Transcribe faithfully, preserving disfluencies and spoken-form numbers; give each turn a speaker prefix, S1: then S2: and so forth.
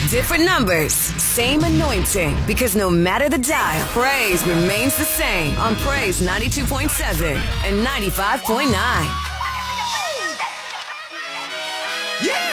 S1: Different numbers, same anointing. Because no matter the dial, praise remains the same on Praise ninety-two point seven and ninety-five point nine.
S2: Yeah!